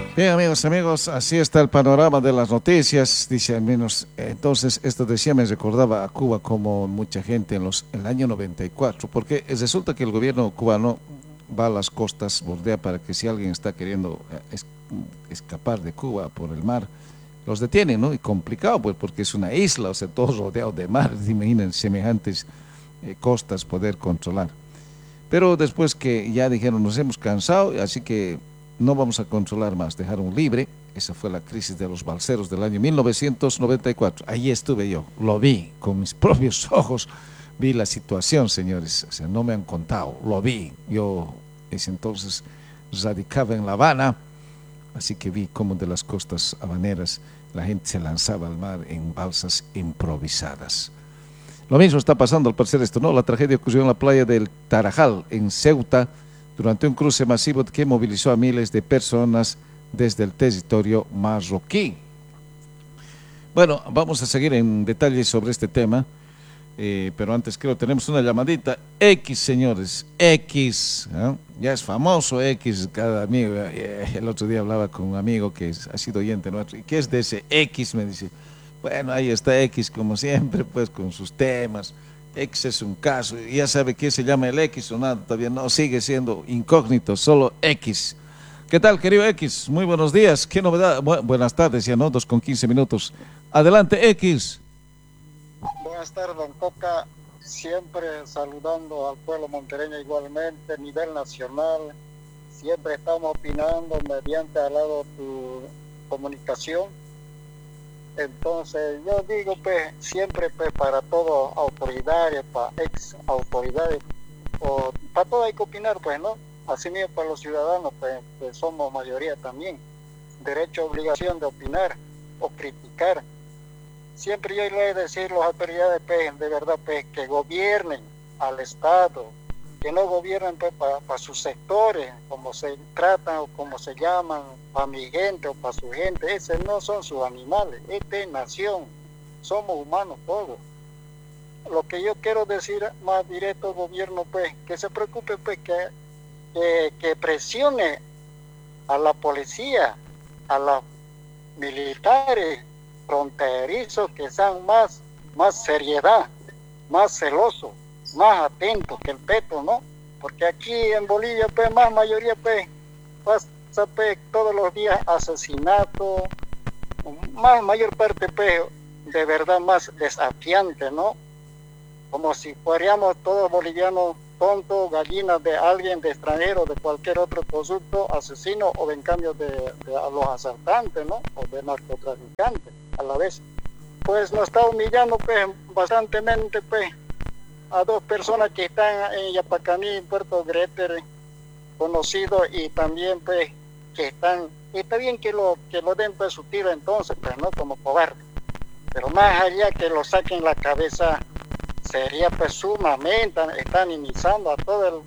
Bien, amigos, así está el panorama de las noticias, dice al menos. Entonces, esto decía, me recordaba a Cuba como mucha gente en el año 94, porque resulta que el gobierno cubano va a las costas, bordea para que si alguien está queriendo escapar de Cuba por el mar, los detienen, ¿no? Y complicado, pues, porque es una isla, o sea, todo rodeado de mar, imaginen semejantes costas poder controlar. Pero después que ya dijeron, nos hemos cansado, así que no vamos a controlar más, dejaron libre. Esa fue la crisis de los balseros del año 1994. Ahí estuve yo, lo vi con mis propios ojos, vi la situación, señores. O sea, no me han contado, lo vi. Yo ese entonces radicaba en La Habana, así que vi cómo de las costas habaneras la gente se lanzaba al mar en balsas improvisadas. Lo mismo está pasando al parecer esto, ¿no? La tragedia ocurrió en la playa del Tarajal, en Ceuta, durante un cruce masivo que movilizó a miles de personas desde el territorio marroquí. Bueno, vamos a seguir en detalles sobre este tema, pero antes creo tenemos una llamadita. X, señores, X, ¿eh? Ya es famoso X, cada amigo. El otro día hablaba con un amigo que ha sido oyente nuestro. ¿Y qué es de ese X? Me dice. Bueno, ahí está X como siempre, pues con sus temas. X es un caso, ya sabe qué se llama el X o nada, todavía no, sigue siendo incógnito, solo X. ¿Qué tal, querido X? Muy buenos días, ¿qué novedad? Buenas tardes, ya no, 2:15. Adelante, X. Buenas tardes, don Coca. Siempre saludando al pueblo montereño igualmente, a nivel nacional. Siempre estamos opinando mediante al lado tu comunicación. Entonces, yo digo, pues, siempre, pues, para todas autoridades, para ex autoridades, o para todo hay que opinar, pues, ¿no? Así mismo para los ciudadanos, pues, que somos mayoría también. Derecho, obligación de opinar o criticar. Siempre yo le he de decir a las autoridades, pues, de verdad, pues, que gobiernen al Estado, que no gobiernen, pues, para sus sectores, como se tratan o como se llaman, para mi gente o para su gente. Esos no son sus animales, esta es nación, somos humanos todos. Lo que yo quiero decir más directo al gobierno, pues, que se preocupe, pues, que presione a la policía, a los militares fronterizos, que sean más seriedad, más celosos, más atentos que el Petro, ¿no? Porque aquí en Bolivia, pues, más mayoría, pues, pasa, pues, todos los días asesinatos, mayor parte, pues, de verdad más desafiante, ¿no? Como si fuéramos todos bolivianos tontos, gallinas de alguien, de extranjero, de cualquier otro producto, asesino o en cambio de a los asaltantes, ¿no? O de narcotraficantes a la vez. Pues nos está humillando, pues, bastantemente, pues, a dos personas que están en Yapacaní, en Puerto Greter, conocidos, y también, pues, que están, y está bien que lo den, pues, su tiro entonces, pues, ¿no? Como cobarde. Pero más allá que lo saquen la cabeza, sería, pues, sumamente, están iniciando a todo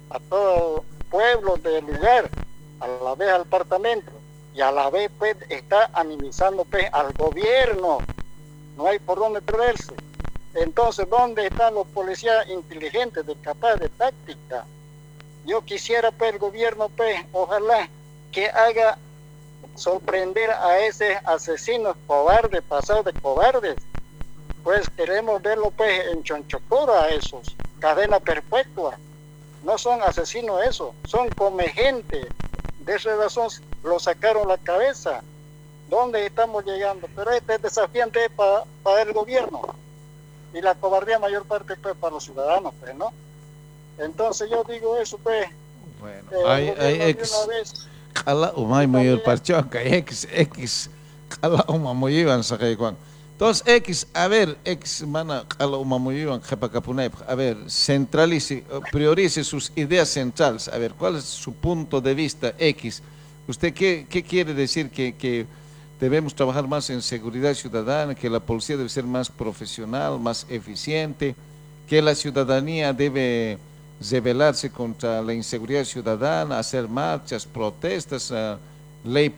el pueblo del lugar, a la vez al departamento, y a la vez, pues, está animizando, pues, al gobierno. No hay por dónde perderse. Entonces, ¿dónde están los policías inteligentes, de capaz de táctica? Yo quisiera, pues, el gobierno, pues, ojalá que haga sorprender a ese asesino cobarde, pasado de cobardes. Pues queremos verlo, pues, en Chonchocora a esos, cadena perpetua. No son asesinos esos, son come gente. De esa razón lo sacaron la cabeza. ¿Dónde estamos llegando? Pero este es desafiante para el gobierno. Y la cobardía mayor parte, pues, para los ciudadanos, pues, ¿no? Entonces yo digo eso, pues, Bueno, hay una X. vez, Kala y umay mayor también, parchoca, X. Kala umamuyiban sakay kwan. Entonces, X, a ver, X, mana, kala umamuyiban, jepacapunay. A ver, centralice, priorice sus ideas centrales. A ver, ¿cuál es su punto de vista, X? ¿Usted qué quiere decir? Que debemos trabajar más en seguridad ciudadana, que la policía debe ser más profesional, más eficiente, que la ciudadanía debe rebelarse contra la inseguridad ciudadana, hacer marchas, protestas, ley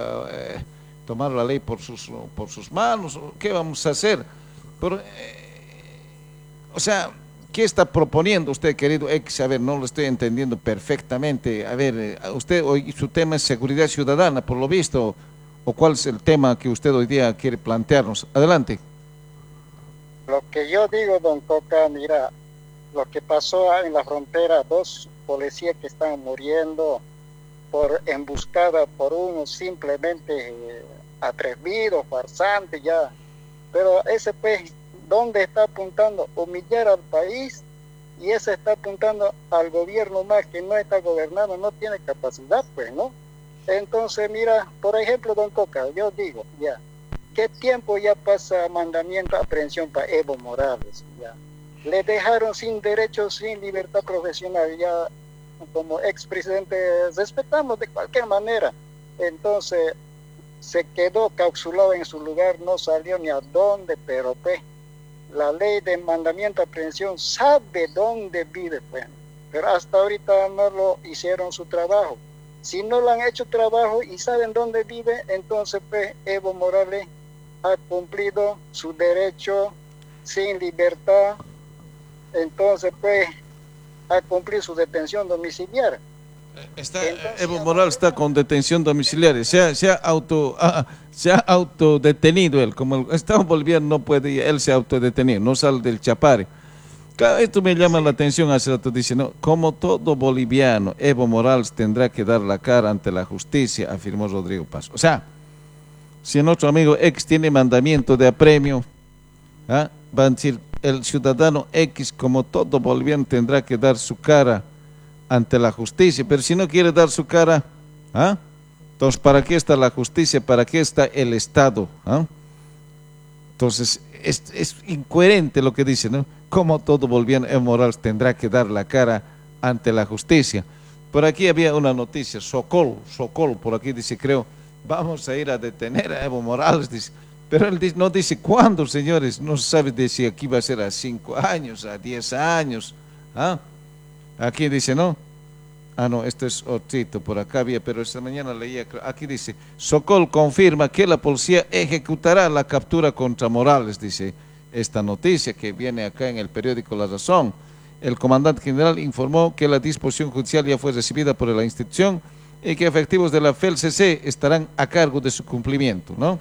tomar la ley por sus manos. ¿Qué vamos a hacer? Pero, o sea, ¿Qué está proponiendo usted, querido ex? A ver, no lo estoy entendiendo perfectamente. A ver, usted hoy su tema es seguridad ciudadana, por lo visto, o cuál es el tema que usted hoy día quiere plantearnos. Adelante. Lo que yo digo, don Coca, mira, lo que pasó en la frontera, dos policías que están muriendo por emboscada por uno simplemente atrevido, farsante ya. Pero ese pues, ¿dónde está apuntando? Humillar al país, y ese está apuntando al gobierno más que no está gobernando, no tiene capacidad, pues, ¿no? Entonces, mira, por ejemplo, don Coca, yo digo, ya, ¿qué tiempo ya pasa mandamiento, aprehensión para Evo Morales? Ya. Le dejaron sin derechos, sin libertad profesional, ya como expresidente respetamos de cualquier manera. Entonces, se quedó capsulado en su lugar, no salió ni a dónde, pero pues, la ley de mandamiento, aprehensión, sabe dónde vive, pues. Pero hasta ahorita no lo hicieron su trabajo. Si no lo han hecho trabajo y saben dónde vive, entonces pues Evo Morales ha cumplido su derecho sin libertad, entonces pues ha cumplido su detención domiciliaria. Evo Morales está con detención domiciliaria, se ha autodetenido él, como el Estado boliviano no puede, él se ha autodetenido, no sale del Chapare. Claro, esto me llama la atención, hace rato dice, ¿no? Como todo boliviano, Evo Morales tendrá que dar la cara ante la justicia, afirmó Rodrigo Paz. O sea, si nuestro amigo ex tiene mandamiento de apremio, ¿ah? Van a decir, el ciudadano X, como todo boliviano, tendrá que dar su cara ante la justicia, pero si no quiere dar su cara, ¿ah? Entonces, ¿para qué está la justicia? ¿Para qué está el Estado? ¿Ah? Entonces, es incoherente lo que dice, ¿no? Como todo boliviano, Evo Morales tendrá que dar la cara ante la justicia. Por aquí había una noticia, Sokol, por aquí dice, creo, vamos a ir a detener a Evo Morales, dice, pero él dice, no dice cuándo, señores, no se sabe de si aquí va a ser a 5 años, a 10 años, ¿ah? Aquí dice, ¿no? Ah, no, esto es otrito, por acá había, pero esta mañana leía, aquí dice, Sokol confirma que la policía ejecutará la captura contra Morales, dice esta noticia que viene acá en el periódico La Razón. El comandante general informó que la disposición judicial ya fue recibida por la institución y que efectivos de la FELCC estarán a cargo de su cumplimiento, ¿no?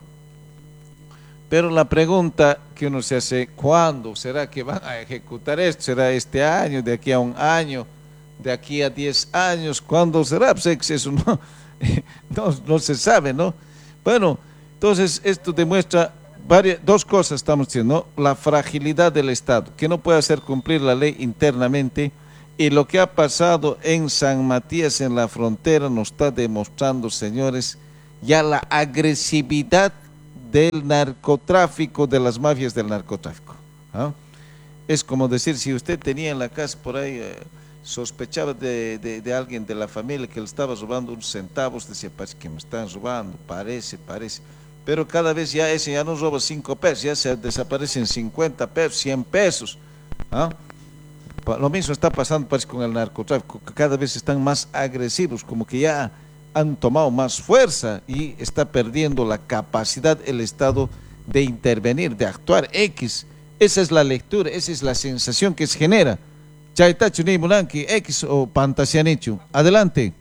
Pero la pregunta que uno se hace, ¿cuándo será que van a ejecutar esto? ¿Será este año, de aquí a un año, de aquí a 10 años? ¿Cuándo será? Pues eso no se sabe, ¿no? Bueno, entonces esto demuestra dos cosas, estamos diciendo, ¿no? La fragilidad del Estado, que no puede hacer cumplir la ley internamente, y lo que ha pasado en San Matías, en la frontera, nos está demostrando, señores, ya la agresividad del narcotráfico, de las mafias del narcotráfico, ¿ah? Es como decir, si usted tenía en la casa por ahí, sospechaba de alguien de la familia que le estaba robando unos centavos, decía, parece que me están robando, parece, pero cada vez ya ese ya no roba 5 pesos, ya se desaparecen 50 pesos, 100 pesos, ¿ah? Lo mismo está pasando, parece, con el narcotráfico, que cada vez están más agresivos, como que ya han tomado más fuerza y está perdiendo la capacidad el Estado de intervenir, de actuar. Esa es la lectura, esa es la sensación que se genera. Chaitachu ni Mulanqui, X o Pantasianichu. Adelante.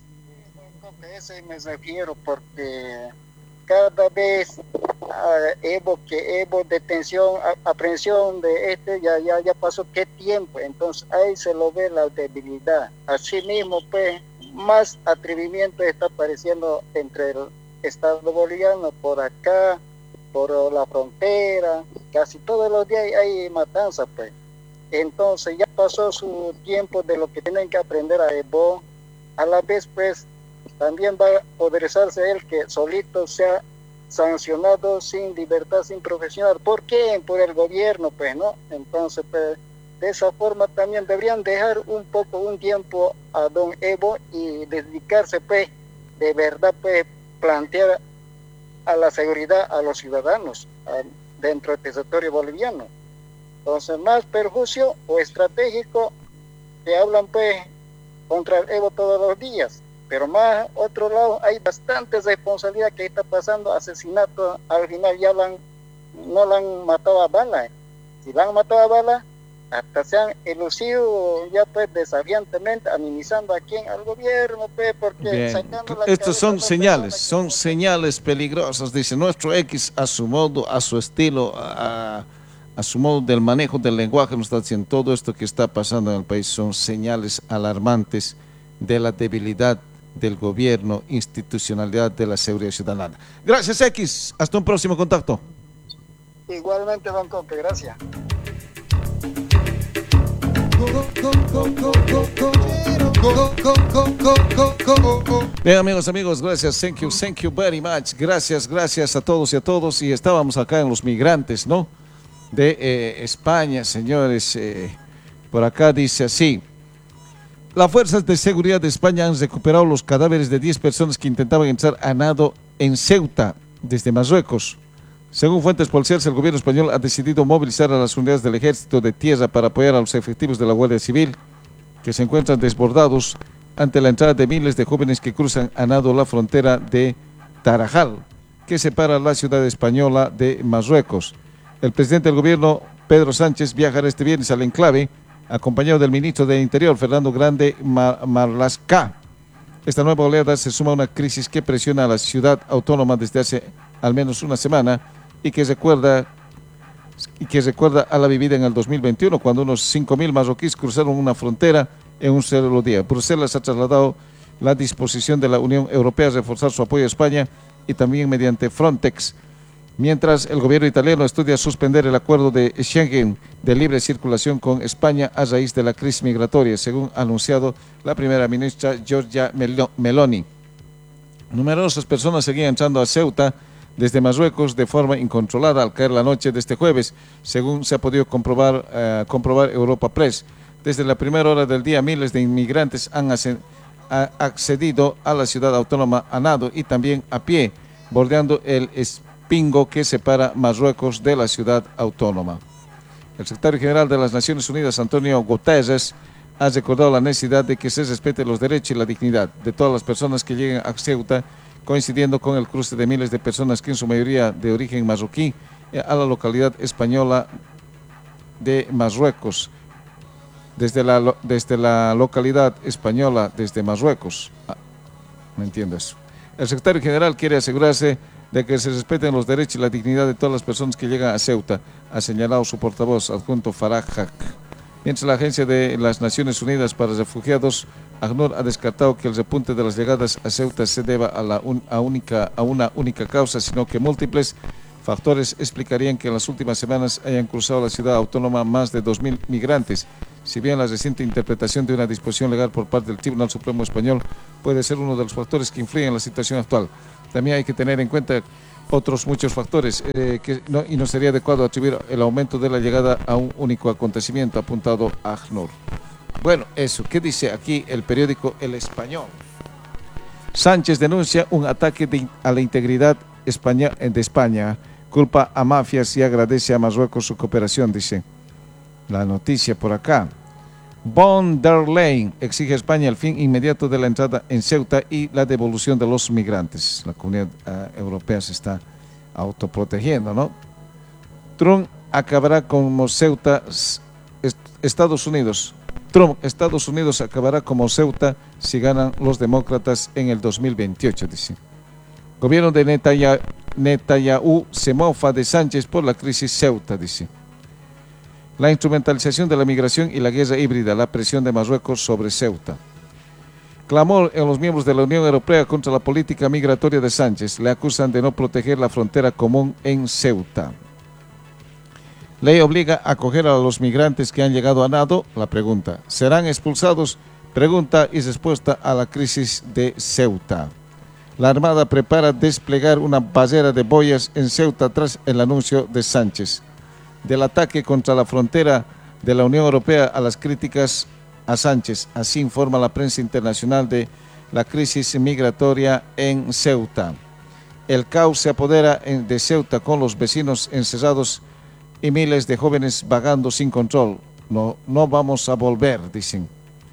Ese me refiero porque cada vez Evo detención, aprehensión de ya pasó qué tiempo, entonces ahí se lo ve la debilidad. Así mismo pues más atrevimiento está apareciendo entre el Estado boliviano por acá, por la frontera, casi todos los días hay matanzas pues. Entonces ya pasó su tiempo de lo que tienen que aprender a Evo. A la vez pues también va a poderizarse él que solito sea sancionado sin libertad, sin profesional. ¿Por qué? Por el gobierno pues, ¿no? Entonces pues de esa forma también deberían dejar un tiempo a don Evo y dedicarse pues de verdad pues plantear a la seguridad a los ciudadanos dentro del territorio boliviano. Entonces más perjuicio o estratégico que hablan pues contra el Evo todos los días, pero más otro lado hay bastante responsabilidad que está pasando, asesinato, al final ya no la han matado a bala. Si la han matado a bala, hasta se han elucido ya pues desafiantemente, minimizando a quién, al gobierno, pues, porque bien. sacando la Estos son cabeza, señales, personas son señales peligrosas, dice nuestro X a su modo, a su estilo, a su modo del manejo del lenguaje, nos está diciendo todo esto que está pasando en el país son señales alarmantes de la debilidad del gobierno, institucionalidad de la seguridad ciudadana. Gracias X, hasta un próximo contacto. igualmente, don Coque, gracias. Bien, amigos, gracias, thank you very much, gracias a todos y a todos, y estábamos acá en los migrantes, ¿no? De España, señores, por acá dice así: las fuerzas de seguridad de España han recuperado los cadáveres de 10 personas que intentaban entrar a nado en Ceuta desde Marruecos. Según fuentes policiales, el gobierno español ha decidido movilizar a las unidades del ejército de tierra para apoyar a los efectivos de la Guardia Civil, que se encuentran desbordados ante la entrada de miles de jóvenes que cruzan a nado la frontera de Tarajal, que separa la ciudad española de Marruecos. El presidente del gobierno, Pedro Sánchez, viajará este viernes al enclave, acompañado del ministro de Interior, Fernando Grande Marlaska. Esta nueva oleada se suma a una crisis que presiona a la ciudad autónoma desde hace al menos una semana y que recuerda a la vivida en el 2021, cuando unos 5.000 marroquíes cruzaron una frontera en un solo día. Bruselas ha trasladado la disposición de la Unión Europea a reforzar su apoyo a España y también mediante Frontex, mientras el gobierno italiano estudia suspender el acuerdo de Schengen de libre circulación con España a raíz de la crisis migratoria, según ha anunciado la primera ministra Giorgia Meloni. Numerosas personas seguían entrando a Ceuta desde Marruecos de forma incontrolada al caer la noche de este jueves, según se ha podido comprobar Europa Press. Desde la primera hora del día, miles de inmigrantes han accedido a la ciudad autónoma a nado y también a pie, bordeando el Pingo que separa Marruecos de la ciudad autónoma. El secretario general de las Naciones Unidas, Antonio Guterres, ha recordado la necesidad de que se respeten los derechos y la dignidad de todas las personas que lleguen a Ceuta, coincidiendo con el cruce de miles de personas que en su mayoría de origen marroquí a la localidad española de Marruecos, desde la localidad española desde Marruecos. ¿Me entiendes? El secretario general quiere asegurarse de que se respeten los derechos y la dignidad de todas las personas que llegan a Ceuta, ha señalado su portavoz adjunto Farah Haq. Mientras la Agencia de las Naciones Unidas para Refugiados, ACNUR, ha descartado que el repunte de las llegadas a Ceuta se deba a una única causa, sino que múltiples factores explicarían que en las últimas semanas hayan cruzado la ciudad autónoma más de 2.000 migrantes. Si bien la reciente interpretación de una disposición legal por parte del Tribunal Supremo Español puede ser uno de los factores que influyen en la situación actual, también hay que tener en cuenta otros muchos factores y no sería adecuado atribuir el aumento de la llegada a un único acontecimiento, apuntado a ACNUR. Bueno, eso, ¿qué dice aquí el periódico El Español? Sánchez denuncia un ataque a la integridad de España, culpa a mafias y agradece a Marruecos su cooperación, dice la noticia por acá. Von der Leyen exige a España el fin inmediato de la entrada en Ceuta y la devolución de los migrantes. La comunidad europea se está autoprotegiendo, ¿no? Trump acabará como Ceuta, Estados Unidos acabará como Ceuta si ganan los demócratas en el 2028, dice. Gobierno de Netanyahu se mofa de Sánchez por la crisis Ceuta, dice. La instrumentalización de la migración y la guerra híbrida, la presión de Marruecos sobre Ceuta. Clamor en los miembros de la Unión Europea contra la política migratoria de Sánchez. Le acusan de no proteger la frontera común en Ceuta. Ley obliga a acoger a los migrantes que han llegado a nado. La pregunta, ¿serán expulsados? Pregunta y respuesta a la crisis de Ceuta. La Armada prepara desplegar una barrera de boyas en Ceuta tras el anuncio de Sánchez del ataque contra la frontera de la Unión Europea a las críticas a Sánchez. Así informa la prensa internacional de la crisis migratoria en Ceuta. El caos se apodera de Ceuta con los vecinos encerrados y miles de jóvenes vagando sin control. No vamos a volver, dicen.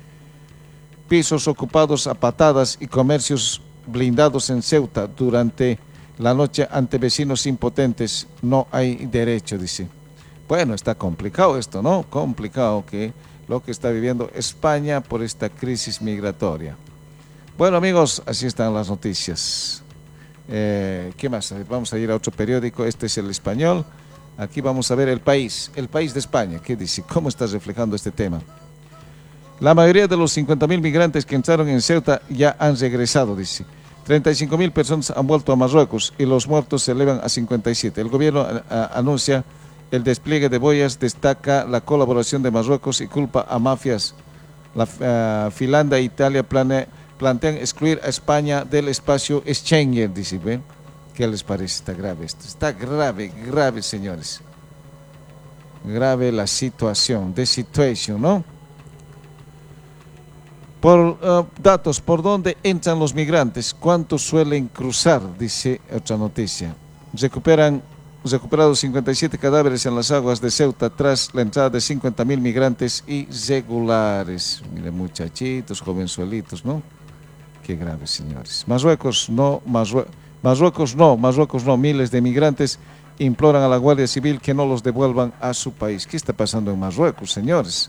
Pisos ocupados a patadas y comercios blindados en Ceuta durante la noche ante vecinos impotentes. No hay derecho, dice. Bueno, está complicado esto, ¿no? Complicado que lo que está viviendo España por esta crisis migratoria. Bueno, amigos, así están las noticias. ¿Qué más? Vamos a ir a otro periódico. Este es El Español. Aquí vamos a ver El País de España. ¿Qué dice? ¿Cómo está reflejando este tema? La mayoría de los 50.000 migrantes que entraron en Ceuta ya han regresado, dice. 35.000 personas han vuelto a Marruecos y los muertos se elevan a 57. El gobierno anuncia el despliegue de boyas, destaca la colaboración de Marruecos y culpa a mafias. Finlandia e Italia plantean excluir a España del espacio Schengen, dice. ¿Ven? ¿Qué les parece? Está grave esto. Está grave, grave, señores. Grave la situación, the situation, ¿no? Por datos, ¿por dónde entran los migrantes? ¿Cuántos suelen cruzar? Dice otra noticia. Recuperados 57 cadáveres en las aguas de Ceuta tras la entrada de 50.000 migrantes irregulares. Miren, muchachitos, jovenzuelitos, ¿no? Qué grave, señores. Marruecos no. Miles de migrantes imploran a la Guardia Civil que no los devuelvan a su país. ¿Qué está pasando en Marruecos, señores?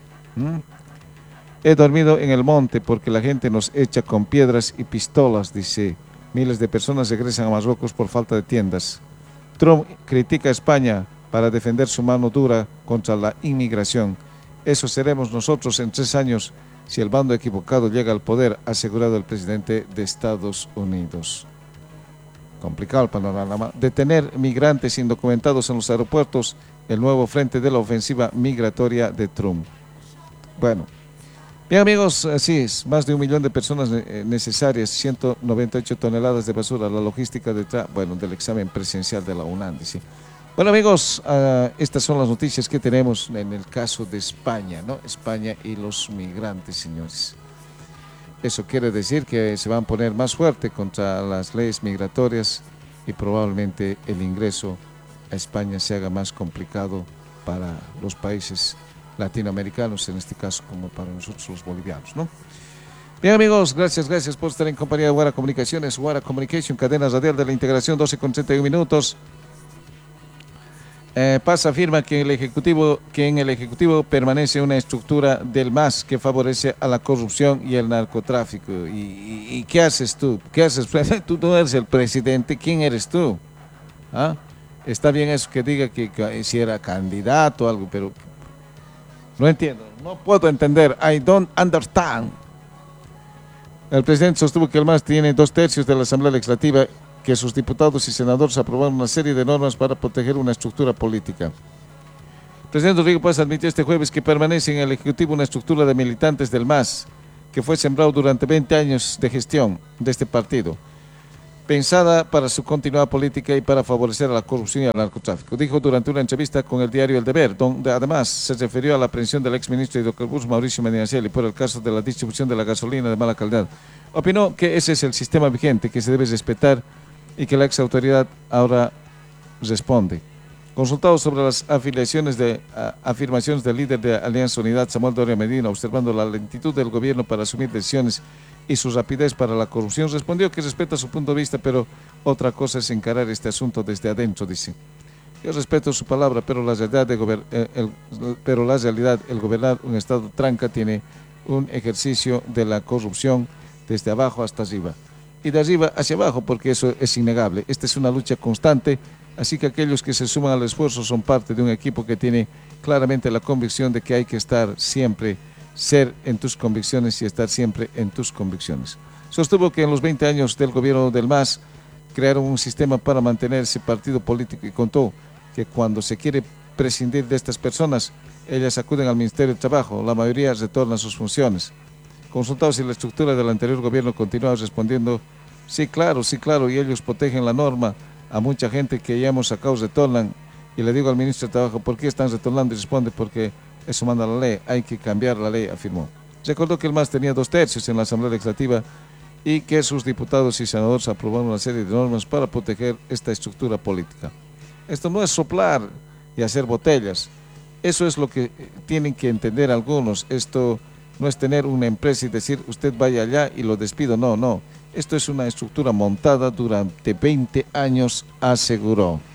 He dormido en el monte porque la gente nos echa con piedras y pistolas, dice. Miles de personas regresan a Marruecos por falta de tiendas. Trump critica a España para defender su mano dura contra la inmigración. Eso seremos nosotros en 3 años si el bando equivocado llega al poder, ha asegurado el presidente de Estados Unidos. Complicado el panorama. Detener migrantes indocumentados en los aeropuertos, el nuevo frente de la ofensiva migratoria de Trump. Bueno, bien, amigos, así es, más de 1 millón de personas necesarias, 198 toneladas de basura, la logística del examen presencial de la UNAM, dice. Bueno, amigos, estas son las noticias que tenemos en el caso de España, ¿no? España y los migrantes, señores. Eso quiere decir que se van a poner más fuerte contra las leyes migratorias y probablemente el ingreso a España se haga más complicado para los países latinoamericanos, en este caso como para nosotros los bolivianos, ¿no? Bien, amigos, gracias por estar en compañía de Guara Comunicaciones, Guara Communication, cadena radial de la integración, 12:31 minutos. Paz afirma que en el Ejecutivo permanece una estructura del MAS que favorece a la corrupción y el narcotráfico. ¿Y qué haces tú? ¿Qué haces? Tú no eres el presidente, ¿quién eres tú? ¿Ah? Está bien eso que diga que si era candidato o algo, pero no entiendo, no puedo entender. I don't understand. El presidente sostuvo que el MAS tiene 2/3 de la Asamblea Legislativa, que sus diputados y senadores aprobaron una serie de normas para proteger una estructura política. El presidente Rodrigo Paz admitió este jueves que permanece en el Ejecutivo una estructura de militantes del MAS, que fue sembrado durante 20 años de gestión de este partido, pensada para su continuidad política y para favorecer a la corrupción y al narcotráfico. Dijo durante una entrevista con el diario El Deber, donde además se refirió a la aprehensión del exministro de hidrocarburos Mauricio Medinaceli por el caso de la distribución de la gasolina de mala calidad. Opinó que ese es el sistema vigente que se debe respetar y que la ex autoridad ahora responde. Consultado sobre las afirmaciones del líder de Alianza Unidad, Samuel Doria Medina, observando la lentitud del gobierno para asumir decisiones y su rapidez para la corrupción, respondió que respeta su punto de vista, pero otra cosa es encarar este asunto desde adentro, dice. Yo respeto su palabra, pero la realidad, el gobernar un estado tranca tiene un ejercicio de la corrupción desde abajo hasta arriba. Y de arriba hacia abajo, porque eso es innegable. Esta es una lucha constante, así que aquellos que se suman al esfuerzo son parte de un equipo que tiene claramente la convicción de que hay que estar siempre, ser en tus convicciones y estar siempre en tus convicciones. Sostuvo que en los 20 años del gobierno del MAS crearon un sistema para mantener ese partido político y contó que cuando se quiere prescindir de estas personas, ellas acuden al Ministerio de Trabajo, la mayoría retornan sus funciones. Consultado si la estructura del anterior gobierno continuaba respondiendo, sí, claro, y ellos protegen la norma. A mucha gente que ya hemos sacado retornan, y le digo al ministro de Trabajo, ¿por qué están retornando? Y responde, porque eso manda la ley, hay que cambiar la ley, afirmó. Recordó que el MAS tenía 2/3 en la Asamblea Legislativa y que sus diputados y senadores aprobaron una serie de normas para proteger esta estructura política. Esto no es soplar y hacer botellas, eso es lo que tienen que entender algunos. Esto no es tener una empresa y decir, usted vaya allá y lo despido. No. Esto es una estructura montada durante 20 años, aseguró.